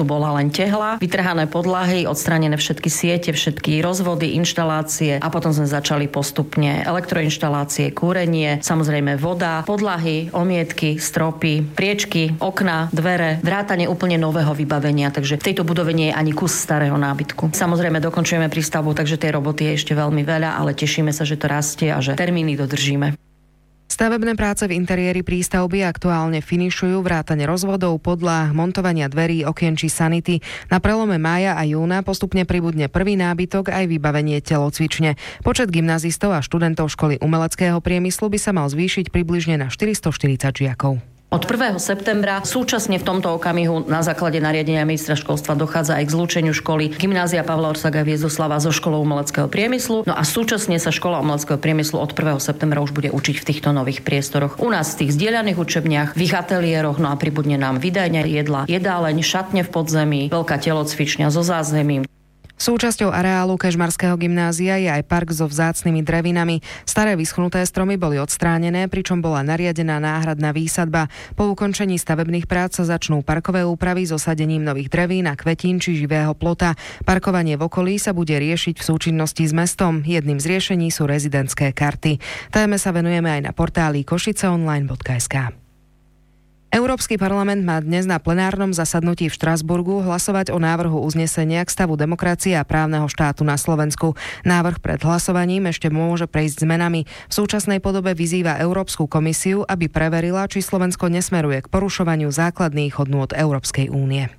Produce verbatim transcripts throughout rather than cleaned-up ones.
tu bola len tehla, vytrhané podlahy, odstránené všetky siete, všetky rozvody, inštalácie a potom sme začali postupne elektroinštalácie, kúrenie, samozrejme voda, podlahy, omietky, stropy, priečky, okná, dvere, vrátane úplne nového vybavenia, takže v tejto budove nie je ani kus starého nábytku. Samozrejme dokončujeme prístavbu, takže tej roboty je ešte veľmi veľa, ale tešíme sa, že to rastie a že termíny dodržíme. Stavebné práce v interiéri prístavby aktuálne finišujú vrátane rozvodov, podlah, montovania dverí, okien či sanity. Na prelome mája a júna postupne pribudne prvý nábytok aj vybavenie telocvične. Počet gymnazistov a študentov školy umeleckého priemyslu by sa mal zvýšiť približne na štyristoštyridsať žiakov. Od prvého septembra súčasne v tomto okamihu na základe nariadenia ministra školstva dochádza aj k zlúčeniu školy Gymnázia Pavla Orsaga Viezoslava so školou umeleckého priemyslu. No a súčasne sa škola umeleckého priemyslu od prvého septembra už bude učiť v týchto nových priestoroch. U nás v tých zdieľaných učebniach, v ich ateliéroch, no a pribudne nám vydajňa jedla, jedáleň, šatne v podzemí, veľká telocvičňa so zázemím. Súčasťou areálu Kežmarského gymnázia je aj park so vzácnymi drevinami. Staré vyschnuté stromy boli odstránené, pričom bola nariadená náhradná výsadba. Po ukončení stavebných prác sa začnú parkové úpravy s osadením nových drevín a kvetín či živého plota. Parkovanie v okolí sa bude riešiť v súčinnosti s mestom. Jedným z riešení sú rezidentské karty. Téme sa venujeme aj na portáli košiceonline bodka es ká. Európsky parlament má dnes na plenárnom zasadnutí v Štrasburgu hlasovať o návrhu uznesenia k stavu demokracie a právneho štátu na Slovensku. Návrh pred hlasovaním ešte môže prejsť zmenami. V súčasnej podobe vyzýva Európsku komisiu, aby preverila, či Slovensko nesmeruje k porušovaniu základných hodnôt Európskej únie.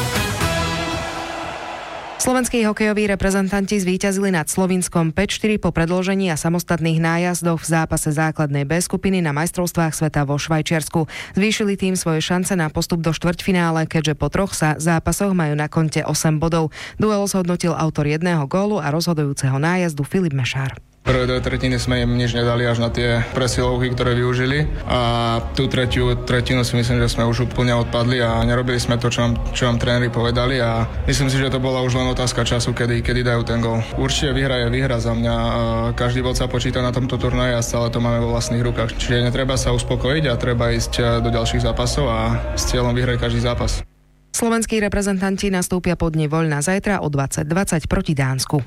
Slovenskí hokejoví reprezentanti zvíťazili nad Slovinskom päť štyri po predĺžení a samostatných nájazdoch v zápase základnej B skupiny na majstrovstvách sveta vo Švajčiarsku. Zvýšili tým svoje šance na postup do štvrťfinále, keďže po troch sa zápasoch majú na konte osem bodov. Duel zhodnotil autor jedného gólu a rozhodujúceho nájazdu Filip Mešár. Prvé dve tretiny sme im nič nedali až na tie presilovky, ktoré využili a tú tretiu tretinu si myslím, že sme už úplne odpadli a nerobili sme to, čo nám, čo nám tréneri povedali a myslím si, že to bola už len otázka času, kedy, kedy dajú ten gól. Určite výhra je výhra za mňa. Každý bod sa počíta na tomto turnaji a stále to máme vo vlastných rukách. Čiže netreba sa uspokojiť a treba ísť do ďalších zápasov a s cieľom vyhrať každý zápas. Slovenskí reprezentanti nastúpia po dni voľna zajtra o dvadsať dvadsať proti Dánsku.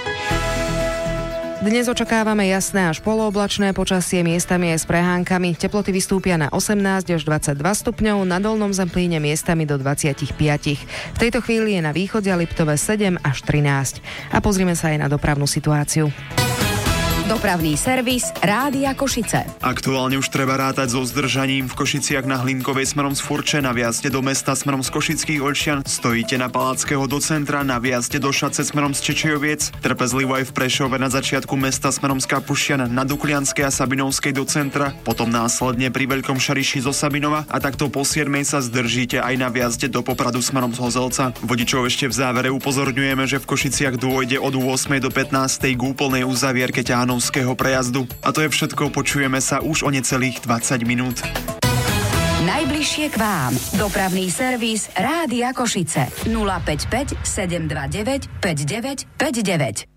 Dnes očakávame jasné až polooblačné počasie, miestami aj s prehánkami. Teploty vystúpia na osemnásť až dvadsaťdva stupňov, na Dolnom Zemplíne miestami do dvadsaťpäť. V tejto chvíli je na východe a Liptove sedem až trinásť. A pozrime sa aj na dopravnú situáciu. Dopravný servis Rádia Košice. Aktuálne už treba rátať so zdržaním v Košiciach na Hlinkovej smerom z Furče, na vjazde do mesta smerom z Košických Olšian, stojíte na Palackého do centra, na vjazde do Šace smerom z Čečejoviec, trpezlivo aj v Prešove na začiatku mesta smerom z Kapušian, na Duklianskej a Sabinovskej do centra, potom následne pri Veľkom Šariši zo Sabinova a takto po siedmej sa zdržíte aj na vjazde do Popradu smerom z Hozelca. Vodičov ešte v závere upozorňujeme, že v Košiciach dôjde od ôsmej do pätnástej k úplnej uzavierke ťahanov prejazdu. A to je všetko, počujeme sa už o necelých dvadsať minút. Najbližšie k vám. Dopravný servis Rádia Košice. nula päť päť sedem dva deväť päť deväť päť deväť.